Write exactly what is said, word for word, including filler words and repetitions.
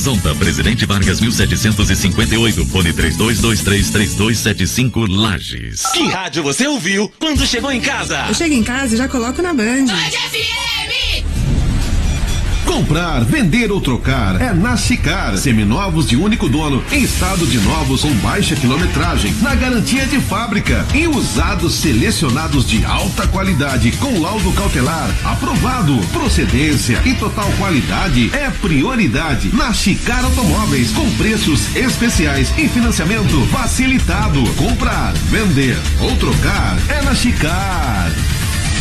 Zonta, Presidente Vargas mil setecentos e cinquenta e oito, fone três dois dois três, três dois sete cinco, Lages. Que rádio você ouviu quando chegou em casa? Eu chego em casa e já coloco na Band. Band F M! Comprar, vender ou trocar é na Sicar. Seminovos de único dono, em estado de novos ou baixa quilometragem, na garantia de fábrica. E usados selecionados de alta qualidade, com laudo cautelar, aprovado. Procedência e total qualidade é prioridade. Na Sicar Automóveis, com preços especiais e financiamento facilitado. Comprar, vender ou trocar é na Sicar.